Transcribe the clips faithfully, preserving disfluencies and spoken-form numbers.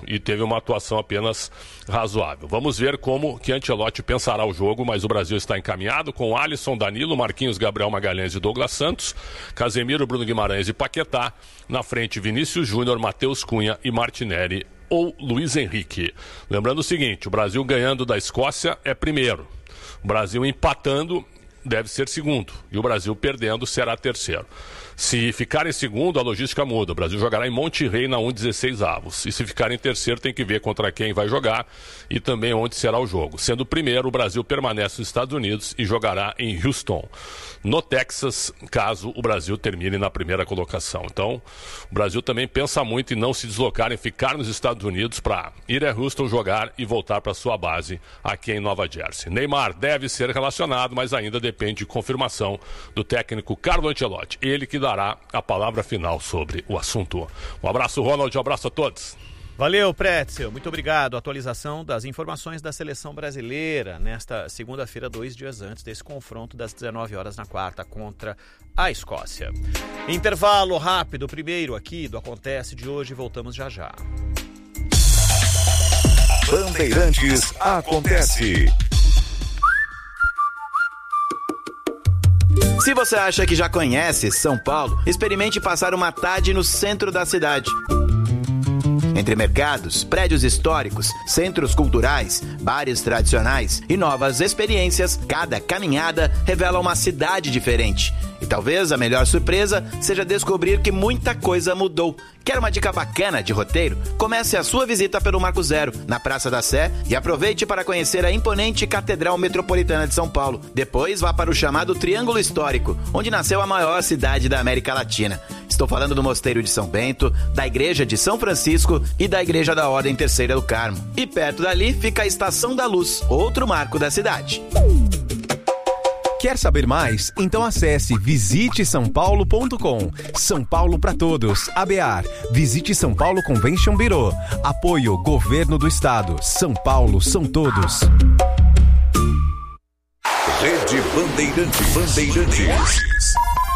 e teve uma atuação apenas razoável. Vamos ver como que Ancelotti pensará o jogo, mas o Brasil está encaminhado com Alisson, Danilo, Marquinhos, Gabriel Magalhães e Douglas Santos, Casemiro, Bruno Guimarães e Paquetá, na frente Vinícius Júnior, Matheus Cunha e Martinelli ou Luiz Henrique. Lembrando o seguinte, o Brasil ganhando da Escócia é primeiro, o Brasil empatando deve ser segundo e o Brasil perdendo será terceiro. Se ficar em segundo, a logística muda. O Brasil jogará em Monterrey na um dezesseis avos. E se ficar em terceiro, tem que ver contra quem vai jogar e também onde será o jogo. Sendo o primeiro, o Brasil permanece nos Estados Unidos e jogará em Houston, no Texas, caso o Brasil termine na primeira colocação. Então, o Brasil também pensa muito em não se deslocar, em ficar nos Estados Unidos para ir a Houston jogar e voltar para sua base aqui em Nova Jersey. Neymar deve ser relacionado, mas ainda depende de confirmação do técnico Carlo Ancelotti. Ele que dará a palavra final sobre o assunto. Um abraço, Ronald, um abraço a todos. Valeu, Pretzel, muito obrigado. Atualização das informações da seleção brasileira nesta segunda-feira, dois dias antes desse confronto das dezenove horas na quarta contra a Escócia. Intervalo rápido, primeiro aqui do Acontece de hoje, voltamos já já. Bandeirantes Acontece. Se você acha que já conhece São Paulo, experimente passar uma tarde no centro da cidade. Entre mercados, prédios históricos, centros culturais, bares tradicionais e novas experiências, cada caminhada revela uma cidade diferente. E talvez a melhor surpresa seja descobrir que muita coisa mudou. Quer uma dica bacana de roteiro? Comece a sua visita pelo Marco Zero, na Praça da Sé, e aproveite para conhecer a imponente Catedral Metropolitana de São Paulo. Depois vá para o chamado Triângulo Histórico, onde nasceu a maior cidade da América Latina. Estou falando do Mosteiro de São Bento, da Igreja de São Francisco e da Igreja da Ordem Terceira do Carmo. E perto dali fica a Estação da Luz, outro marco da cidade. Quer saber mais? Então acesse visite são paulo ponto com. São Paulo para todos. A B A R. Visite São Paulo Convention Bureau. Apoio Governo do Estado. São Paulo são todos. Rede Bandeirantes. Bandeirantes.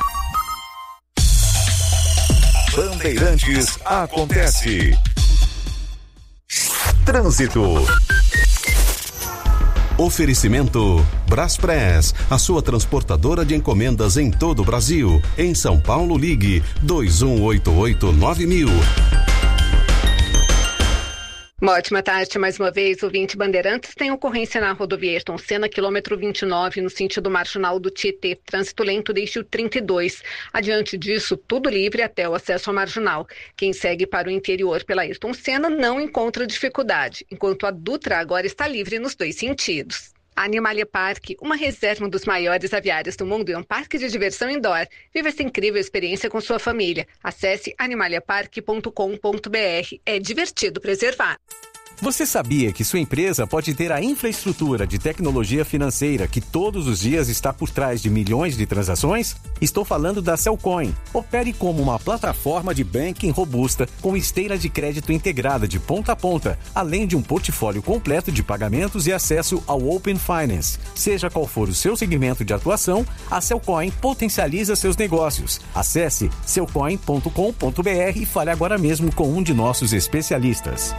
Bandeirantes Acontece. Trânsito. Oferecimento Braspress, a sua transportadora de encomendas em todo o Brasil. Em São Paulo, ligue dois um oito oito nove mil. Uma ótima tarde, mais uma vez, ouvinte Bandeirantes. Tem ocorrência na rodovia Ayrton Senna, quilômetro vinte e nove, no sentido marginal do Tietê. Trânsito lento desde o trinta e dois. Adiante disso, tudo livre até o acesso à marginal. Quem segue para o interior pela Ayrton Senna não encontra dificuldade, enquanto a Dutra agora está livre nos dois sentidos. A Animalia Park, uma reserva dos maiores aviários do mundo e um parque de diversão indoor. Viva essa incrível experiência com sua família. Acesse animalia park ponto com ponto b r. É divertido preservar. Você sabia que sua empresa pode ter a infraestrutura de tecnologia financeira que todos os dias está por trás de milhões de transações? Estou falando da Cellcoin. Opere como uma plataforma de banking robusta com esteira de crédito integrada de ponta a ponta, além de um portfólio completo de pagamentos e acesso ao Open Finance. Seja qual for o seu segmento de atuação, a Cellcoin potencializa seus negócios. Acesse cellcoin ponto com ponto b r e fale agora mesmo com um de nossos especialistas.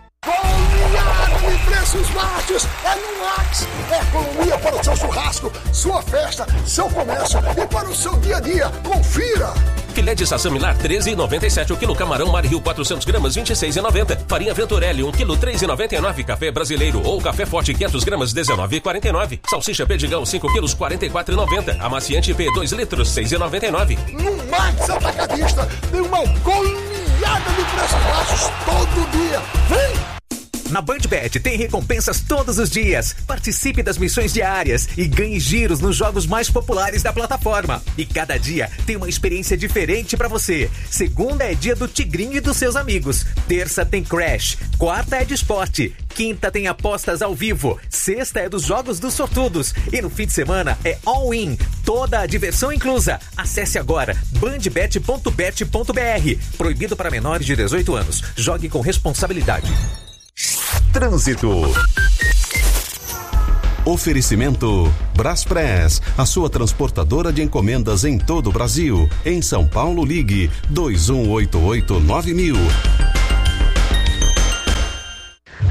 E preços baixos é no Max. É economia para o seu churrasco, sua festa, seu comércio e para o seu dia a dia. Confira! Filé de sassamilar treze reais e noventa e sete centavos o quilo. Camarão Mar Rio quatrocentos gramas vinte e seis reais e noventa centavos. Farinha Venturelli um quilo três reais e noventa e nove centavos. Café brasileiro ou café forte quinhentos gramas dezenove reais e quarenta e nove centavos. Salsicha Perdigão cinco quilos quarenta e quatro reais e noventa centavos. Amaciante P dois litros seis reais e noventa e nove centavos. No Max Atacadista tem uma goleada de preços baixos todo dia. Vem! Na BandBet tem recompensas todos os dias. Participe das missões diárias e ganhe giros nos jogos mais populares da plataforma. E cada dia tem uma experiência diferente pra você. Segunda é dia do Tigrinho e dos seus amigos. Terça tem Crash. Quarta é de esporte. Quinta tem apostas ao vivo. Sexta é dos jogos dos sortudos. E no fim de semana é all-in. Toda a diversão inclusa. Acesse agora bandbet ponto bet ponto b r. Proibido para menores de dezoito anos. Jogue com responsabilidade. Trânsito. Oferecimento Braspress, a sua transportadora de encomendas em todo o Brasil. Em São Paulo, ligue dois um oito oito nove mil.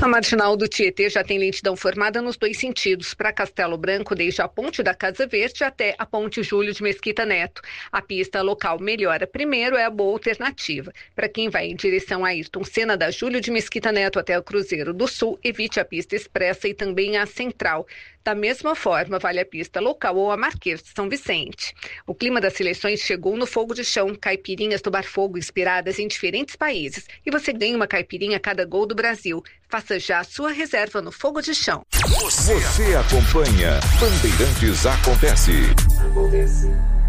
A marginal do Tietê já tem lentidão formada nos dois sentidos, para Castelo Branco, desde a ponte da Casa Verde até a ponte Júlio de Mesquita Neto. A pista local melhora primeiro é a boa alternativa. Para quem vai em direção a Ayrton Senna, da Júlio de Mesquita Neto até o Cruzeiro do Sul, evite a pista expressa e também a central. Da mesma forma, vale a pista local ou a Marquês de São Vicente. O clima das seleções chegou no fogo de chão, caipirinhas do Bar Fogo inspiradas em diferentes países. E você ganha uma caipirinha a cada gol do Brasil. Faça já a sua reserva no Fogo de Chão. Você, você acompanha Bandeirantes Acontece. Acontece.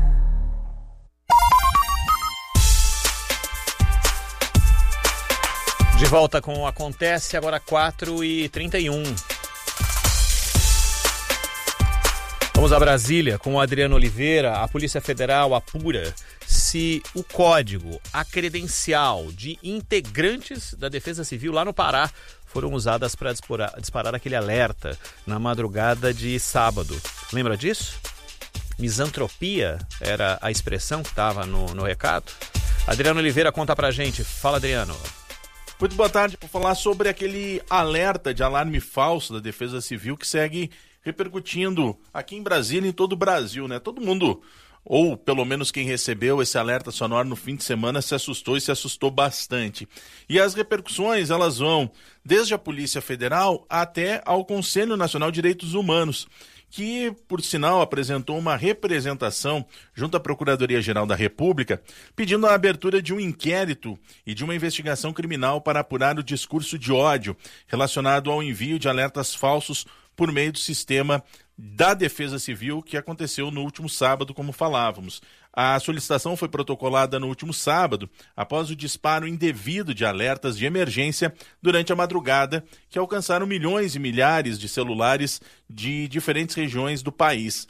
De volta com o Acontece, agora quatro e trinta e um. Vamos a Brasília com o Adriano Oliveira. A Polícia Federal apura se o código, a credencial de integrantes da Defesa Civil lá no Pará foram usadas para disparar, disparar aquele alerta na madrugada de sábado. Lembra disso? Misantropia era a expressão que estava no, no recado. Adriano Oliveira conta pra gente. Fala, Adriano. Muito boa tarde. Para falar sobre aquele alerta de alarme falso da Defesa Civil que segue repercutindo aqui em Brasília e em todo o Brasil, né? Todo mundo, ou pelo menos quem recebeu esse alerta sonoro no fim de semana, se assustou e se assustou bastante. E as repercussões, elas vão desde a Polícia Federal até ao Conselho Nacional de Direitos Humanos, que, por sinal, apresentou uma representação junto à Procuradoria-Geral da República, pedindo a abertura de um inquérito e de uma investigação criminal para apurar o discurso de ódio relacionado ao envio de alertas falsos por meio do sistema da Defesa Civil, que aconteceu no último sábado, como falávamos. A solicitação foi protocolada no último sábado, após o disparo indevido de alertas de emergência durante a madrugada, que alcançaram milhões e milhares de celulares de diferentes regiões do país.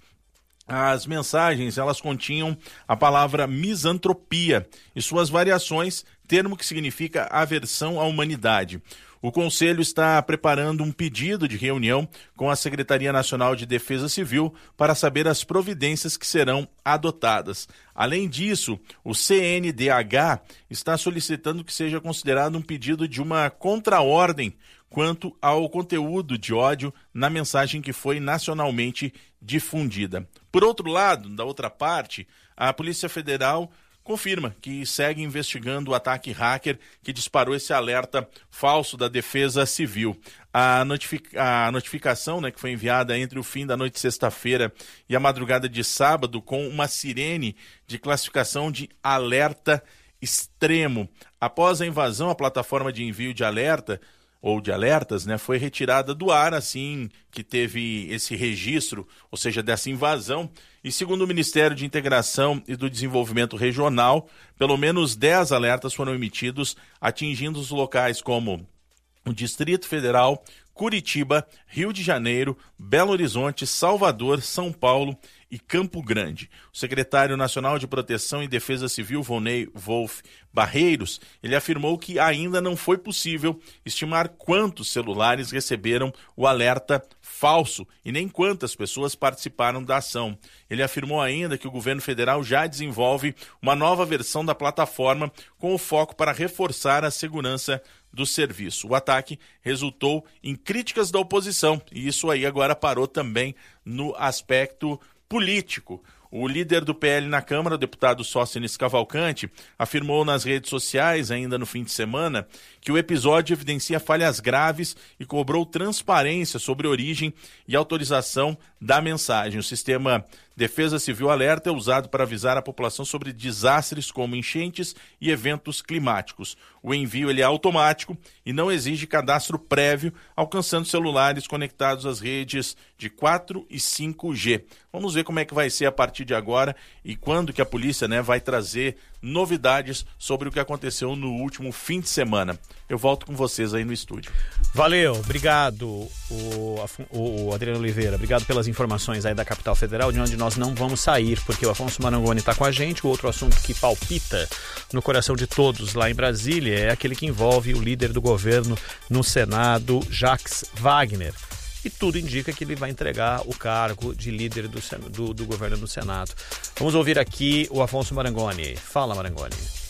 As mensagens, elas continham a palavra misantropia e suas variações, termo que significa aversão à humanidade. O Conselho está preparando um pedido de reunião com a Secretaria Nacional de Defesa Civil para saber as providências que serão adotadas. Além disso, o C N D H está solicitando que seja considerado um pedido de uma contraordem quanto ao conteúdo de ódio na mensagem que foi nacionalmente difundida. Por outro lado, da outra parte, a Polícia Federal confirma que segue investigando o ataque hacker que disparou esse alerta falso da Defesa Civil. A, notific- a notificação, né, que foi enviada entre o fim da noite de sexta-feira e a madrugada de sábado com uma sirene de classificação de alerta extremo. Após a invasão, a plataforma de envio de alerta ou de alertas, né, foi retirada do ar assim que teve esse registro, ou seja, dessa invasão. E segundo o Ministério de Integração e do Desenvolvimento Regional, pelo menos dez alertas foram emitidos, atingindo os locais como o Distrito Federal, Curitiba, Rio de Janeiro, Belo Horizonte, Salvador, São Paulo e Campo Grande. O secretário nacional de Proteção e Defesa Civil, Volney Wolf Barreiros, ele afirmou que ainda não foi possível estimar quantos celulares receberam o alerta falso e nem quantas pessoas participaram da ação. Ele afirmou ainda que o governo federal já desenvolve uma nova versão da plataforma com o foco para reforçar a segurança do serviço. O ataque resultou em críticas da oposição e isso aí agora parou também no aspecto político. O líder do P L na Câmara, o deputado Sóstenes Cavalcante, afirmou nas redes sociais, ainda no fim de semana, que o episódio evidencia falhas graves e cobrou transparência sobre a origem e autorização da mensagem. O sistema Defesa Civil Alerta é usado para avisar a população sobre desastres como enchentes e eventos climáticos. O envio ele é automático e não exige cadastro prévio, alcançando celulares conectados às redes de quatro e cinco G. Vamos ver como é que vai ser a partir de agora e quando que a polícia, né, vai trazer novidades sobre o que aconteceu no último fim de semana. Eu volto com vocês aí no estúdio. Valeu, obrigado, o, o, o Adriano Oliveira. Obrigado pelas informações aí da Capital Federal, de onde nós não vamos sair, porque o Afonso Marangoni está com a gente. O outro assunto que palpita no coração de todos lá em Brasília é aquele que envolve o líder do governo no Senado, Jacques Wagner. E tudo indica que ele vai entregar o cargo de líder do, do, do governo do Senado. Vamos ouvir aqui o Afonso Marangoni. Fala, Marangoni.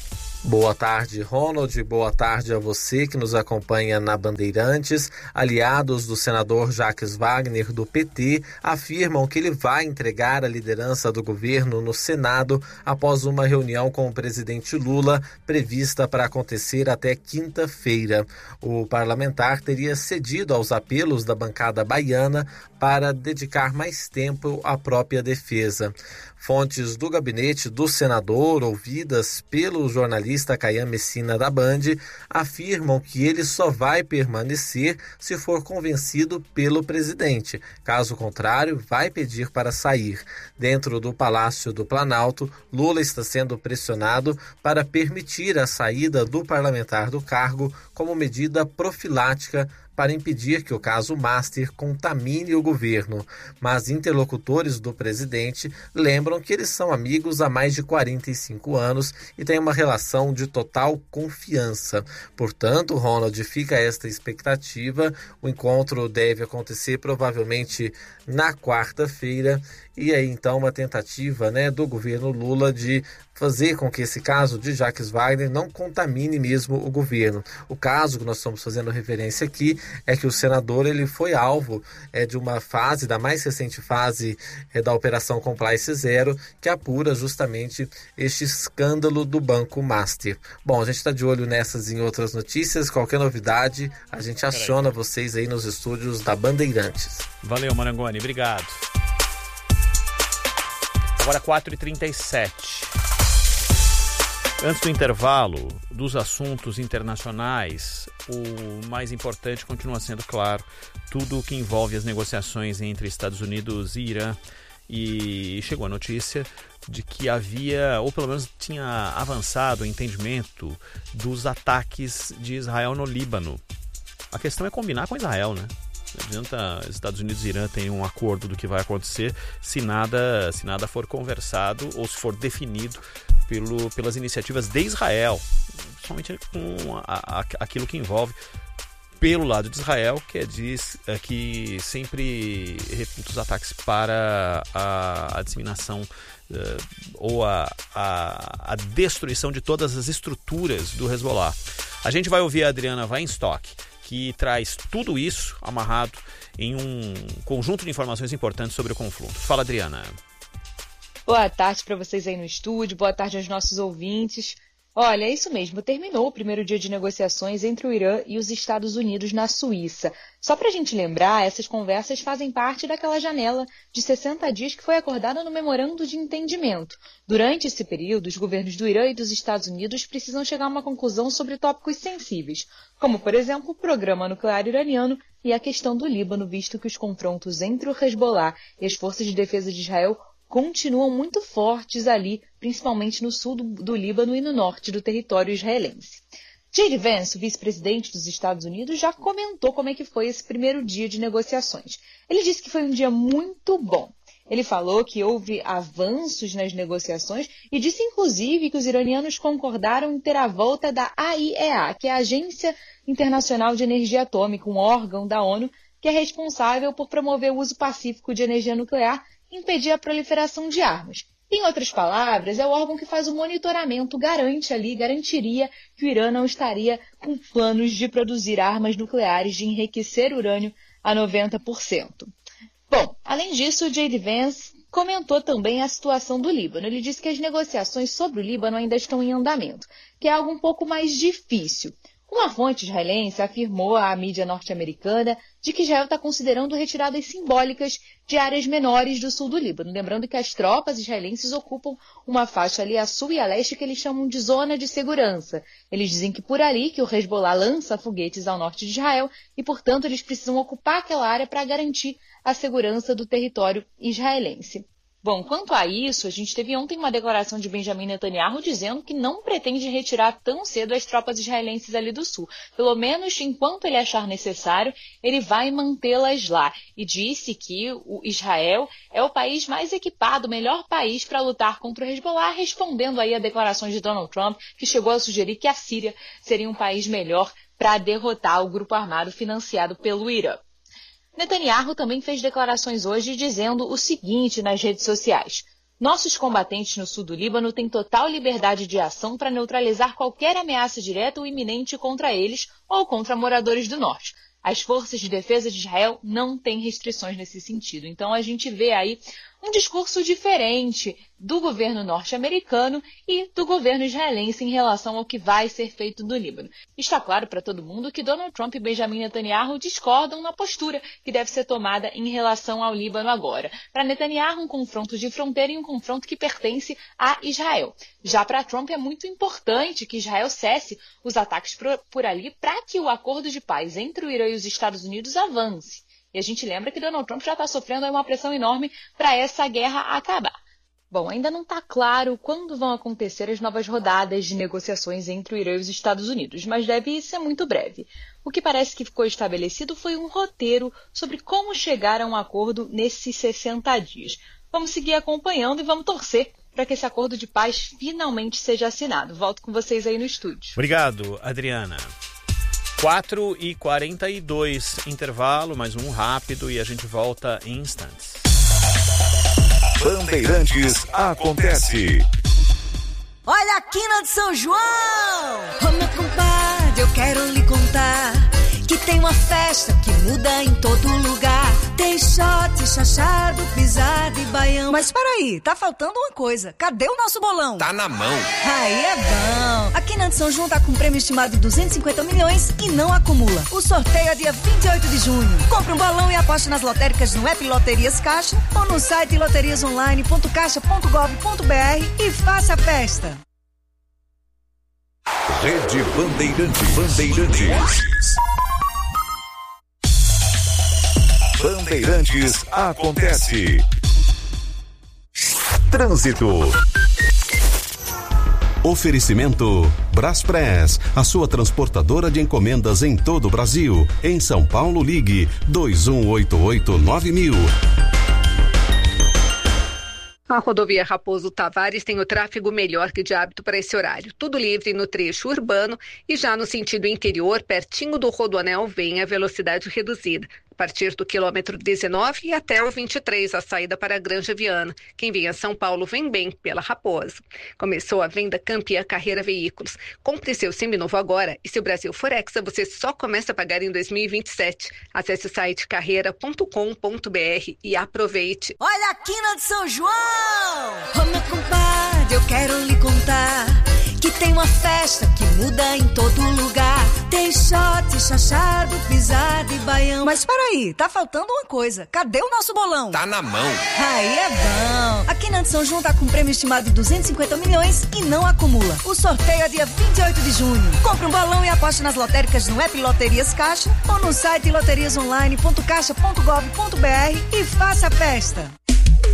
Boa tarde, Ronald. Boa tarde a você que nos acompanha na Bandeirantes. Aliados do senador Jacques Wagner, do P T, afirmam que ele vai entregar a liderança do governo no Senado após uma reunião com o presidente Lula prevista para acontecer até quinta-feira. O parlamentar teria cedido aos apelos da bancada baiana para dedicar mais tempo à própria defesa. Fontes do gabinete do senador, ouvidas pelo jornalista Caian Messina da Band, afirmam que ele só vai permanecer se for convencido pelo presidente. Caso contrário, vai pedir para sair. Dentro do Palácio do Planalto, Lula está sendo pressionado para permitir a saída do parlamentar do cargo como medida profilática para impedir que o caso Master contamine o governo. Mas interlocutores do presidente lembram que eles são amigos há mais de quarenta e cinco anos e têm uma relação de total confiança. Portanto, Ronald, fica esta expectativa. O encontro deve acontecer provavelmente na quarta-feira e aí então uma tentativa, né, do governo Lula de fazer com que esse caso de Jacques Wagner não contamine mesmo o governo. O caso que nós estamos fazendo referência aqui é que o senador ele foi alvo é, de uma fase, da mais recente fase é, da Operação Compliance Zero, que apura justamente este escândalo do Banco Master. Bom, a gente está de olho nessas e em outras notícias. Qualquer novidade, a gente aciona vocês aí nos estúdios da Bandeirantes. Valeu, Marangoni. Obrigado. Agora quatro e trinta e sete. Antes do intervalo, dos assuntos internacionais, o mais importante continua sendo, claro, tudo o que envolve as negociações entre Estados Unidos e Irã. E chegou a notícia de que havia, ou pelo menos tinha avançado o entendimento dos ataques de Israel no Líbano. A questão é combinar com Israel, né? Não adianta Estados Unidos e Irã terem um acordo do que vai acontecer se nada, se nada for conversado ou se for definido pelo, pelas iniciativas de Israel, somente com a, a, aquilo que envolve pelo lado de Israel, que é, diz, é que sempre reputa os ataques para a, a disseminação uh, ou a, a, a destruição de todas as estruturas do Hezbollah. A gente vai ouvir a Adriana Weinstock, que traz tudo isso amarrado em um conjunto de informações importantes sobre o confronto. Fala, Adriana. Boa tarde para vocês aí no estúdio, boa tarde aos nossos ouvintes. Olha, é isso mesmo, terminou o primeiro dia de negociações entre o Irã e os Estados Unidos na Suíça. Só para a gente lembrar, essas conversas fazem parte daquela janela de sessenta dias que foi acordada no Memorando de Entendimento. Durante esse período, os governos do Irã e dos Estados Unidos precisam chegar a uma conclusão sobre tópicos sensíveis, como, por exemplo, o programa nuclear iraniano e a questão do Líbano, visto que os confrontos entre o Hezbollah e as forças de defesa de Israel continuam muito fortes ali, principalmente no sul do, do Líbano e no norte do território israelense. J D Vance, o vice-presidente dos Estados Unidos, já comentou como é que foi esse primeiro dia de negociações. Ele disse que foi um dia muito bom. Ele falou que houve avanços nas negociações e disse, inclusive, que os iranianos concordaram em ter a volta da A I E A, que é a Agência Internacional de Energia Atômica, um órgão da ONU que é responsável por promover o uso pacífico de energia nuclear e impedir a proliferação de armas. Em outras palavras, é o órgão que faz o monitoramento, garante ali, garantiria que o Irã não estaria com planos de produzir armas nucleares, de enriquecer urânio a noventa por cento. Bom, além disso, o J D Vance comentou também a situação do Líbano. Ele disse que as negociações sobre o Líbano ainda estão em andamento, que é algo um pouco mais difícil. Uma fonte israelense afirmou à mídia norte-americana de que Israel está considerando retiradas simbólicas de áreas menores do sul do Líbano. Lembrando que as tropas israelenses ocupam uma faixa ali a sul e a leste que eles chamam de zona de segurança. Eles dizem que por ali que o Hezbollah lança foguetes ao norte de Israel e, portanto, eles precisam ocupar aquela área para garantir a segurança do território israelense. Bom, quanto a isso, a gente teve ontem uma declaração de Benjamin Netanyahu dizendo que não pretende retirar tão cedo as tropas israelenses ali do sul. Pelo menos enquanto ele achar necessário, ele vai mantê-las lá. E disse que o Israel é o país mais equipado, o melhor país para lutar contra o Hezbollah, respondendo aí a declarações de Donald Trump, que chegou a sugerir que a Síria seria um país melhor para derrotar o grupo armado financiado pelo Irã. Netanyahu também fez declarações hoje dizendo o seguinte nas redes sociais: Nossos combatentes no sul do Líbano têm total liberdade de ação para neutralizar qualquer ameaça direta ou iminente contra eles ou contra moradores do norte. As forças de defesa de Israel não têm restrições nesse sentido. Então a gente vê aí um discurso diferente do governo norte-americano e do governo israelense em relação ao que vai ser feito no Líbano. Está claro para todo mundo que Donald Trump e Benjamin Netanyahu discordam na postura que deve ser tomada em relação ao Líbano agora. Para Netanyahu, um confronto de fronteira e um confronto que pertence a Israel. Já para Trump é muito importante que Israel cesse os ataques por, por ali para que o acordo de paz entre o Irã e os Estados Unidos avance. E a gente lembra que Donald Trump já está sofrendo uma pressão enorme para essa guerra acabar. Bom, ainda não está claro quando vão acontecer as novas rodadas de negociações entre o Irã e os Estados Unidos, mas deve ser muito breve. O que parece que ficou estabelecido foi um roteiro sobre como chegar a um acordo nesses sessenta dias. Vamos seguir acompanhando e vamos torcer para que esse acordo de paz finalmente seja assinado. Volto com vocês aí no estúdio. Obrigado, Adriana. quatro e quarenta e dois, intervalo, mais um rápido e a gente volta em instantes. Bandeirantes acontece. Olha a quina de São João! Ô meu compadre, eu quero lhe contar que tem uma festa que muda em todo lugar. Tem shot, chachado, pisada e baião. Mas peraí, tá faltando uma coisa. Cadê o nosso bolão? Tá na mão. Aí é bom. A Quina de São João tá com um prêmio estimado de duzentos e cinquenta milhões e não acumula. O sorteio é dia vinte e oito de junho. Compre um bolão e aposte nas lotéricas no app Loterias Caixa ou no site loterias online ponto caixa ponto gov ponto br e faça a festa. Rede Bandeirantes. Bandeirantes. Bandeirantes acontece. Trânsito. Oferecimento Braspress, a sua transportadora de encomendas em todo o Brasil. Em São Paulo, ligue dois um oito oito nove mil. A rodovia Raposo Tavares tem o tráfego melhor que de hábito para esse horário. Tudo livre no trecho urbano e já no sentido interior, pertinho do Rodoanel, vem a velocidade reduzida. A partir do quilômetro dezenove e até o vinte e três, a saída para a Granja Viana. Quem vem a São Paulo vem bem pela Raposo. Começou a venda Campia Carreira Veículos. Compre seu seminovo agora e se o Brasil for Hexa, você só começa a pagar em dois mil e vinte e sete. Acesse o site carreira ponto com ponto br e aproveite. Olha a quina de São João! Ô meu compadre, eu quero lhe contar que tem uma festa que muda em todo lugar. Tem shot, chachado, pisada e baião. Mas peraí, tá faltando uma coisa. Cadê o nosso bolão? Tá na mão. Aí é bom. A Quina de São João tá com um prêmio estimado de duzentos e cinquenta milhões e não acumula. O sorteio é dia vinte e oito de junho. Compre um bolão e aposte nas lotéricas no app Loterias Caixa ou no site loterias online ponto caixa ponto gov ponto br e faça a festa.